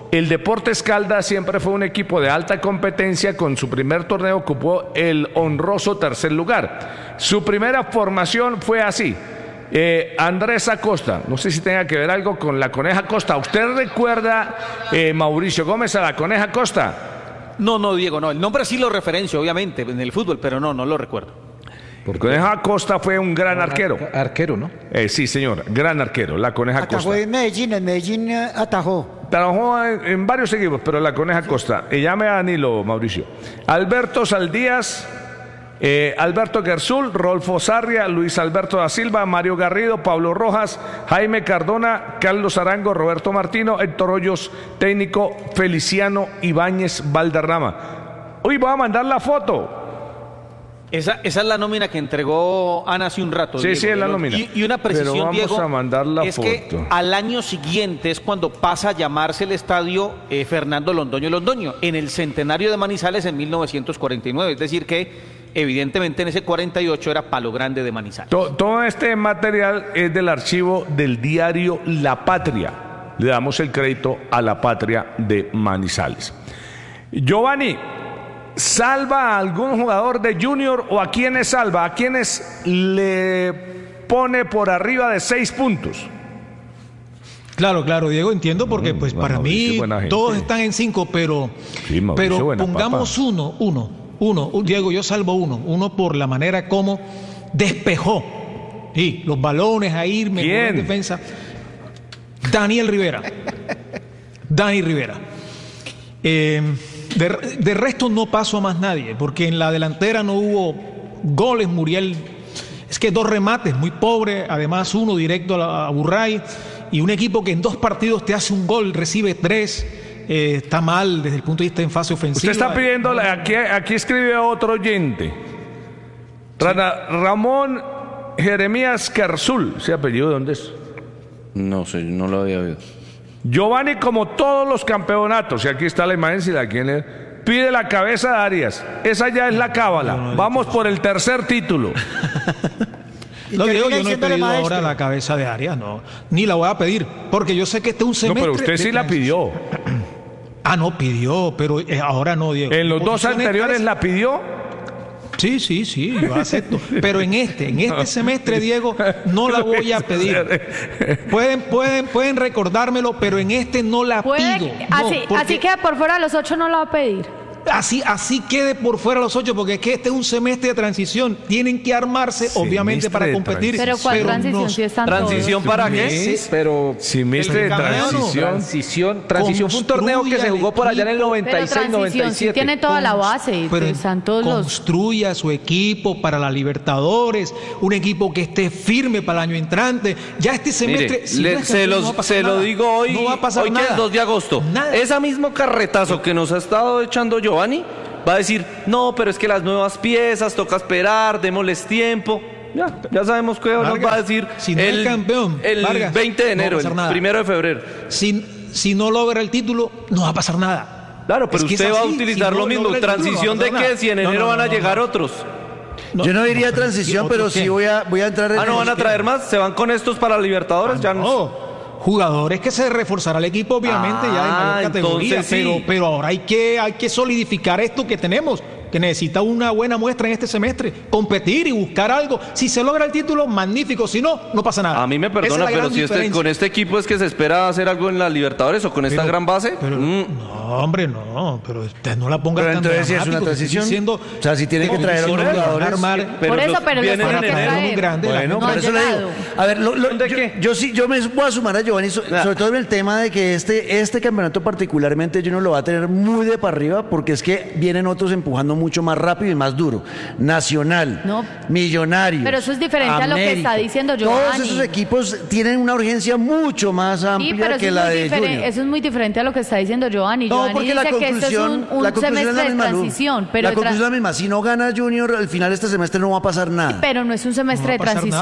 El Deportes Caldas siempre fue un equipo de alta competencia. Con su primer torneo ocupó el honroso tercer lugar. Su primera formación fue así. Andrés Acosta, no sé si tenga que ver algo con la Coneja Acosta. ¿Usted recuerda, Mauricio Gómez, a la Coneja Acosta? No, Diego, no. El nombre sí lo referencio, obviamente, en el fútbol, pero no lo recuerdo. Porque Coneja Acosta fue un gran arquero. Arquero, ¿no? Sí, señor, gran arquero, la Coneja Acosta. Atajó en Medellín atajó. Trabajó en varios equipos, pero la Coneja Acosta. Llame a Danilo, Mauricio. Alberto Saldías, Alberto Gersul, Rolfo Sarria, Luis Alberto da Silva, Mario Garrido, Pablo Rojas, Jaime Cardona, Carlos Arango, Roberto Martino, Héctor Hoyos, técnico Feliciano Ibáñez Valderrama. Hoy voy a mandar la foto. Esa es la nómina que entregó Ana hace un rato. Sí, Diego, sí, es la nómina. Y una precisión, pero vamos Diego, a mandar la es foto. que al año siguiente es cuando pasa a llamarse el estadio Fernando Londoño, en el centenario de Manizales en 1949. Es decir que, evidentemente, en ese 48 era Palo Grande de Manizales. Todo este material es del archivo del diario La Patria. Le damos el crédito a La Patria de Manizales. Giovanni, ¿salva a algún jugador de Junior o a quiénes salva? ¿A quiénes le pone por arriba de 6 puntos? Claro, Diego, entiendo, porque pues para Mauricio, mí todos están en 5, pero, Sí, Mauricio, buena pongamos papa. uno. Diego, yo salvo uno por la manera como despejó y los balones a irme en defensa. Dani Rivera. De resto no paso a más nadie, porque en la delantera no hubo goles. Muriel, es que 2 remates, muy pobre, además uno directo a Burray, y un equipo que en 2 partidos te hace un gol, recibe 3, está mal desde el punto de vista en fase ofensiva. Usted está pidiendo, aquí escribe otro oyente, Ramón Jeremías Kersul, ¿ese apellido de dónde es? No sé, no lo había oído. Giovanni, como todos los campeonatos, y aquí está la imagen, si la quieren, pide la cabeza de Arias. Esa ya es la cábala. Vamos por el tercer título. No, Diego, yo no he pedido ahora la cabeza de Arias, no. Ni la voy a pedir, porque yo sé que este es un semestre. No, pero usted sí la pidió. No pidió, pero ahora no, Diego. ¿En los 2 anteriores la pidió? Sí, yo acepto. Pero en este semestre, Diego, no la voy a pedir. Pueden recordármelo, pero en este no la pido. Así que por fuera de los 8 no la va a pedir. Así quede por fuera los 8, porque es que este es un semestre de transición. Tienen que armarse, obviamente, para competir. Pero ¿cuál transición? Si están ¿Transición todos. para qué? Sí, pero semestre de transición. Transición fue un torneo que se jugó por allá en el 96, 97. Sí tiene toda la base. Pero Están todos construya su equipo para la Libertadores, un equipo que esté firme para el año entrante. Ya este semestre, mire, se lo digo hoy, no va a pasar hoy que nada. es 2 de agosto. Nada. Ese mismo carretazo que nos ha estado echando Giovanni va a decir, no, pero es que las nuevas piezas, toca esperar, démosles tiempo. Ya sabemos que nos va a decir si no es campeón, el Vargas, 20 de enero, no el 1 de febrero. Si no logra el título, no va a pasar nada. Claro, pero Es que usted es va a así, utilizar si lo no mismo. logra el título, ¿Transición no va de a pasar qué? Si en nada. enero van a llegar otros. Yo no diría transición, pero sí voy a entrar en... ¿No van a traer más? ¿Se van con estos para Libertadores? Ya no. Jugadores que se reforzará el equipo, obviamente, ya de mayor categoría, entonces sí. pero ahora hay que solidificar esto que tenemos, que necesita una buena muestra en este semestre, competir y buscar algo. Si se logra el título, magnífico, si no, no pasa nada. A mí me perdona, pero si con este equipo es que se espera hacer algo en la Libertadores o con esta gran base. No, hombre, no, pero usted no la ponga Pero tan entonces si es una transición, o sea, si tiene que traer otros jugadores. Por eso, pero los tiene que traer. Bueno, por eso le digo. A ver, yo me voy a sumar a Giovanni, sobre todo en el tema de que este campeonato particularmente yo no lo va a tener muy de para arriba, porque es que vienen otros empujando mucho más rápido y más duro. Nacional, Millonarios. Pero eso es diferente a lo que está diciendo Giovanni. Todos esos equipos tienen una urgencia mucho más amplia que la de Junior. Eso es muy diferente a lo que está diciendo Giovanni. No, porque la conclusión, un semestre de transición. Pero la conclusión es la misma. Si no gana Junior, al final de este semestre no va a pasar nada. Pero no es un semestre de transición.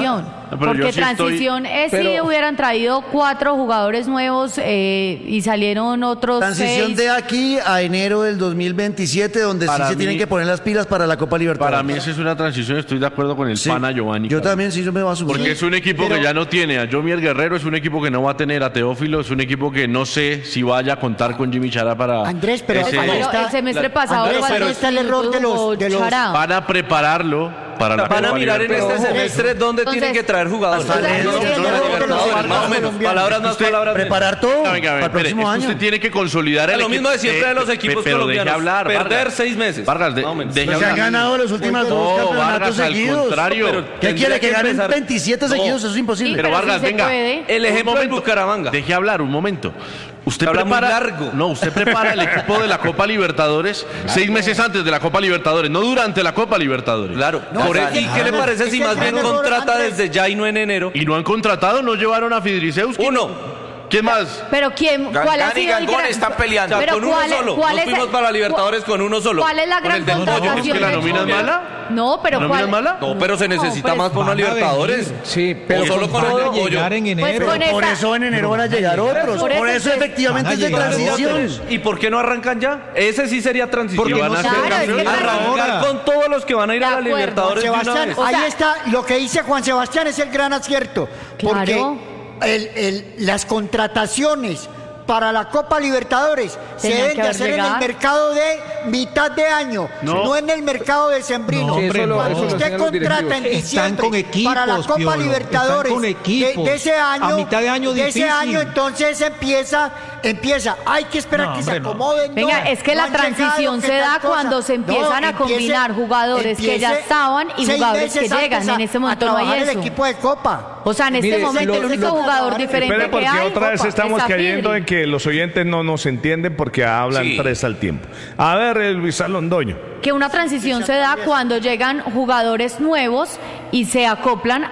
Pero porque yo sí transición es si hubieran traído 4 jugadores nuevos y salieron otros Transición 6. de aquí a enero del 2027, donde Para sí se mí- tienen que poner las pilas para la Copa Libertadores. Para mí esa es una transición, estoy de acuerdo con el Sí. pana Giovanni. Yo también, sí, yo me voy a subir. Porque es un equipo que ya no tiene a Jomier Guerrero, es un equipo que no va a tener a Teófilo, es un equipo que no sé si vaya a contar con Jimmy Chará para... Andrés, pero ese- ahí está- el semestre pasado Andrés, ¿cuántos ahí está el error de los- minutos jugó Chará? Van a prepararlo para la Van a Copa mirar en Libertadores. este semestre dónde Entonces, tienen que traer jugadores. hasta el- No, no, Libertadores, más o menos. Palabras más, palabras menos. Preparar todo Venga, para el espere, próximo es que año. usted tiene que consolidar el Lo mismo de siempre de los equipos pero colombianos. deje hablar, Perder Vargas. 6 meses. Vargas, Más o menos. deje Pues se han hablar. ganado los últimos 2 No, campeonatos Vargas, al seguidos. contrario. Pero ¿Qué tendría quiere? ¿Que que ganen empezar- 27 seguidos? Eso es imposible. Pero pero Vargas, sí se venga. puede. El ejemplo Un del momento. Bucaramanga. Deje hablar un momento. Usted Habla muy prepara, largo. No, usted prepara el equipo de la Copa Libertadores 6 meses antes de la Copa Libertadores, no durante la Copa Libertadores. Claro. No, ¿Y qué le parece es si el más bien gran error, contrata Andrés. desde ya y no en enero? Y no han contratado, no llevaron a Fidrisewski. Uno. ¿Quién más? Pero ¿cuál ha Gangán y sido el Gangón gran... están peleando. O sea, Pero con uno ¿cuál es- solo. cuál Nos es- fuimos para la Libertadores con uno solo. ¿Cuál es la Con gran el del contratación? ¿Es que la nómina es mala? No, pero ¿La nómina ¿cuál? es mala? No, pero se necesita pues, más por una van a Libertadores. venir. Sí, Pero pero solo con Van a todo o yo. llegar en Pues enero. con Por esta- eso en enero van a llegar otros. Por Por eso eso es que efectivamente van es de a llegar transición. ¿Y por qué no arrancan ya? Ese sí sería transición. Porque van a no ser Claro, es que campeones. Arrancar ahora. con todos los que van a ir De a la acuerdo. Libertadores de una Sebastián, vez. O sea- ahí está, lo que dice Juan Sebastián es el gran acierto. Claro. Porque las contrataciones para la Copa Libertadores se Tenían deben que de haber hacer en el llegado. mercado de mitad de año, no en el mercado de sembrino. No, hombre, no. Cuando Eso lo usted enseñan los contrata en directivos. diciembre Están con equipos, para la Copa Piolo. Libertadores Están con equipos. de ese año, A mitad de año ese difícil. año, entonces empieza, hay que esperar No, que hombre, se no. acomoden. Venga, no, es que no la han llegado, transición que se da tal cosa. cuando se empiezan a combinar jugadores que ya estaban y 6 jugadores que meses llegan. antes En este momento a no hay trabajar eso. el equipo de Copa. O sea, en este Mire, momento el lo- único lo- jugador diferente Espere, que porque hay otra vez estamos es a cayendo Fidri. en que los oyentes no nos entienden porque hablan Sí. 3 al tiempo. A ver, Luis Londoño. Que una transición se da cuando llegan jugadores nuevos y se acoplan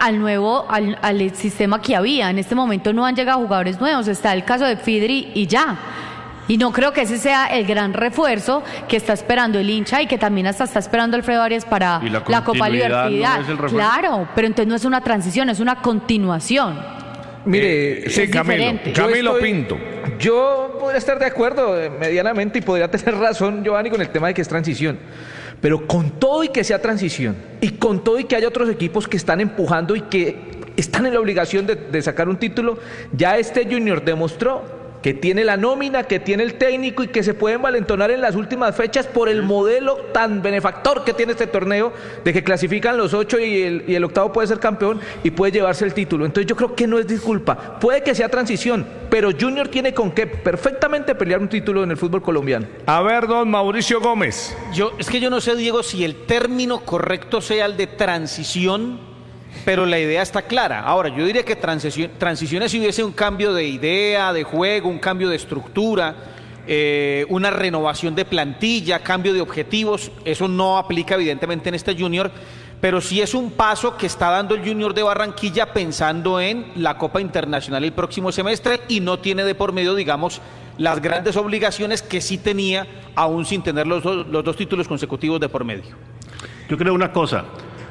al sistema que había. En este momento no han llegado jugadores nuevos. Está el caso de Fidri y ya. Y no creo que ese sea el gran refuerzo que está esperando el hincha y que también hasta está esperando Alfredo Arias para ¿Y la la Copa continuidad Libertad. no es el refuerzo? Claro, pero entonces no es una transición, es una continuación. Mire, Sí, es Camilo. diferente. Camilo Pinto. Yo podría estar de acuerdo medianamente y podría tener razón, Giovanni, con el tema de que es transición. Pero con todo y que sea transición, y con todo y que haya otros equipos que están empujando y que están en la obligación de sacar un título, ya este Junior demostró que tiene la nómina, que tiene el técnico y que se pueden valentonar en las últimas fechas por el modelo tan benefactor que tiene este torneo, de que clasifican los 8 y el octavo puede ser campeón y puede llevarse el título. Entonces yo creo que no es disculpa, puede que sea transición, pero Junior tiene con qué perfectamente pelear un título en el fútbol colombiano. A ver, don Mauricio Gómez. Es que yo no sé, Diego, si el término correcto sea el de transición, pero la idea está clara. Ahora, yo diría que transiciones si hubiese un cambio de idea, de juego, un cambio de estructura, una renovación de plantilla, cambio de objetivos. Eso no aplica evidentemente en este Junior, pero sí es un paso que está dando el Junior de Barranquilla pensando en la Copa Internacional el próximo semestre y no tiene de por medio, digamos, las grandes obligaciones que sí tenía, aún sin tener los dos títulos consecutivos de por medio. Yo creo una cosa,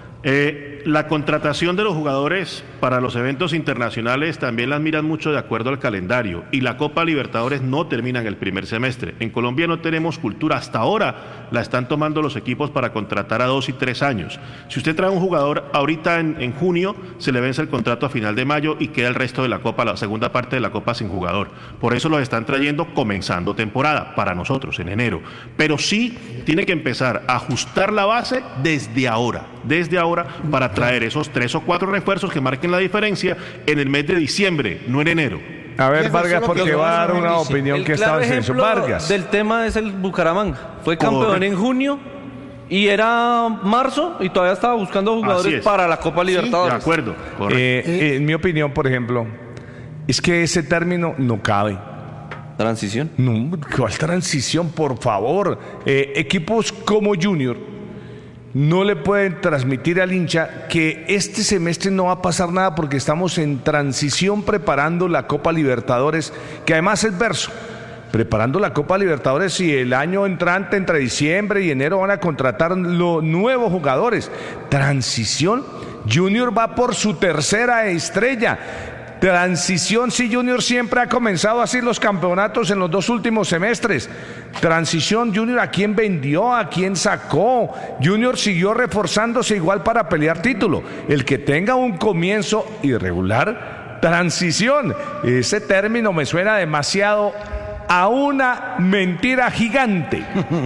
la contratación de los jugadores para los eventos internacionales también las miran mucho de acuerdo al calendario y la Copa Libertadores no termina en el primer semestre. En Colombia no tenemos cultura, hasta ahora la están tomando los equipos para contratar a 2 y 3 años. Si usted trae un jugador ahorita en junio, se le vence el contrato a final de mayo y queda el resto de la Copa, la segunda parte de la Copa sin jugador. Por eso los están trayendo comenzando temporada, para nosotros en enero. Pero sí tiene que empezar a ajustar la base desde ahora para traer esos 3 o 4 refuerzos que marquen la diferencia en el mes de diciembre, no en enero. A ver, Viejo, Vargas, solo porque que va a dar no una dice. opinión El que claro estaba en silencio. ejemplo Vargas. del tema es el Bucaramanga. Fue campeón Correcto. en junio y era marzo y todavía estaba buscando Así jugadores es. para la Copa Libertadores. De acuerdo, correcto. En mi opinión, por ejemplo, es que ese término no cabe. Transición. No, ¿cuál transición? Por favor. Equipos como Junior no le pueden transmitir al hincha que este semestre no va a pasar nada porque estamos en transición preparando la Copa Libertadores, que además es verso. Preparando la Copa Libertadores y el año entrante, entre diciembre y enero, van a contratar los nuevos jugadores. Transición. Junior va por su tercera estrella. Transición, sí, Junior siempre ha comenzado así los campeonatos en los 2 últimos semestres. Transición, Junior, ¿a quién vendió? ¿A quién sacó? Junior siguió reforzándose igual para pelear título. El que tenga un comienzo irregular, transición. Ese término me suena demasiado a una mentira gigante.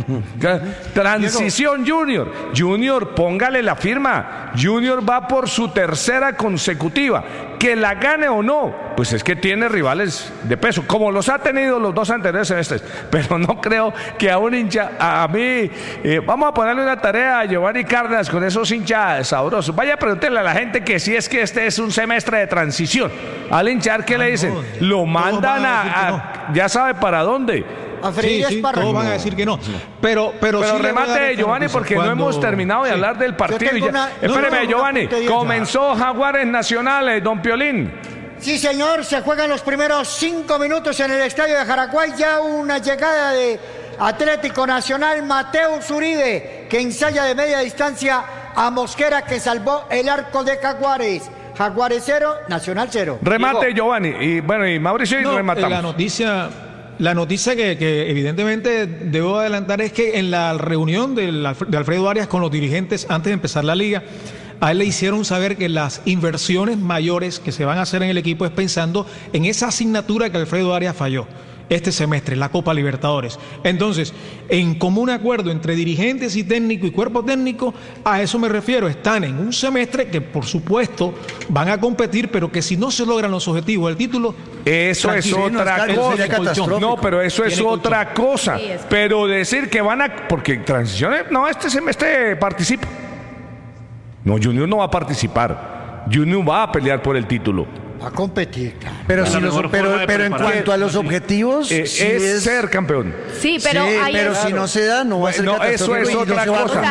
Transición, Junior. Junior, póngale la firma. Junior va por su tercera consecutiva. Que la gane o no, pues es que tiene rivales de peso, como los ha tenido los 2 anteriores semestres. Pero no creo que a un hincha, a mí, vamos a ponerle una tarea a Giovanni Cárdenas con esos hinchas sabrosos. Vaya a preguntarle a la gente que si es que este es un semestre de transición. Al hinchar, ¿qué le dicen? Lo mandan ya sabe para dónde. Sí, todos van a decir que no. Pero sí remate, Giovanni, porque no hemos terminado de hablar del partido. Espéreme, Giovanni. Comenzó Jaguares Nacionales, don Piolín. Sí, señor, se juegan los primeros 5 minutos en el estadio de Jaraguay. Ya una llegada de Atlético Nacional, Mateus Uribe, que ensaya de media distancia a Mosquera, que salvó el arco de Jaguares. Jaguares 0, Nacional 0. Remate, Giovanni. Y bueno, y Mauricio, y rematamos. La noticia que evidentemente debo adelantar es que en la reunión de Alfredo Arias con los dirigentes antes de empezar la liga, a él le hicieron saber que las inversiones mayores que se van a hacer en el equipo es pensando en esa asignatura que Alfredo Arias falló este semestre, la Copa Libertadores. Entonces, en común acuerdo entre dirigentes y técnico y cuerpo técnico, a eso me refiero. Están en un semestre que, por supuesto, van a competir, pero que si no se logran los objetivos del título... Eso es otra cosa. No, pero eso es otra cosa. Pero decir que van a... Porque transiciones... No, este semestre participa. No, Junior no va a participar. Junior va a pelear por el título. A competir, claro. Pero en cuanto a los objetivos, es ser campeón. Sí, pero si no se da, no va a ser eso es otra cosa.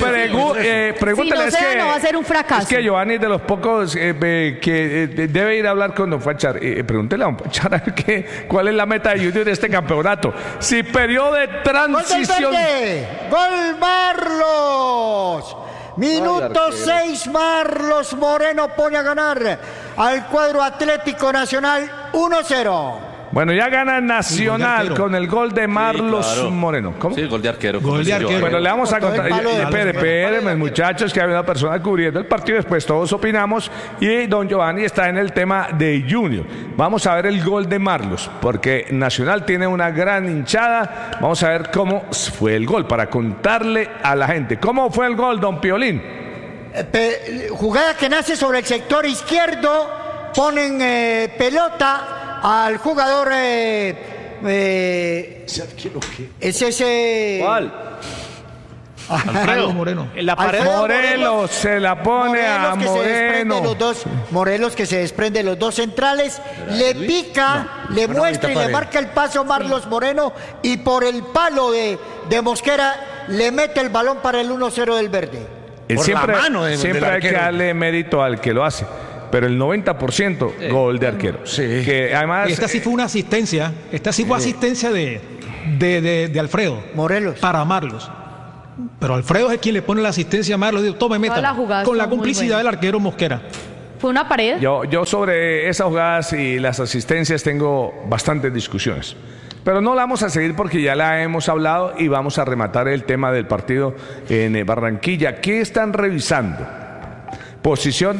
Pregúntale, si no se da, no va a ser un fracaso. Es que Giovanni es de los pocos que debe ir a hablar con don Fachar. Pregúntele a don Fachar cuál es la meta de Junior de este campeonato. Si periodo de transición. ¡Gol Marlos! Minuto 6, Marlos Moreno pone a ganar al cuadro Atlético Nacional 1-0. Bueno, ya gana Nacional con el gol de Marlos Moreno. ¿Cómo? Sí, gol de arquero. Gol de arquero. Bueno, le vamos a contar. Espérenme, muchachos, que hay una persona cubriendo el partido. Después todos opinamos. Y don Giovanni está en el tema de Junior. Vamos a ver el gol de Marlos, porque Nacional tiene una gran hinchada. Vamos a ver cómo fue el gol, para contarle a la gente. ¿Cómo fue el gol, don Piolín? Jugada que nace sobre el sector izquierdo. Ponen pelota al jugador es ese. ¿Cuál? Alfredo Moreno. La pared Morelos se la pone a Moreno. Morelos, que se desprende los dos centrales, le pica, le muestra y le marca el paso Marlos Moreno, y por el palo de Mosquera le mete el balón para el 1-0 del verde. Siempre hay que darle mérito al que lo hace. Pero el 90% gol de arquero. Sí. Que además, esta sí fue una asistencia. Esta sí fue asistencia de Alfredo Morelos para Marlos. Pero Alfredo es quien le pone la asistencia a Marlos. Digo, tome, meta. Con la complicidad del arquero Mosquera. Fue una pared. Yo sobre esas jugadas y las asistencias tengo bastantes discusiones. Pero no la vamos a seguir porque ya la hemos hablado, y vamos a rematar el tema del partido en Barranquilla. ¿Qué están revisando? Posición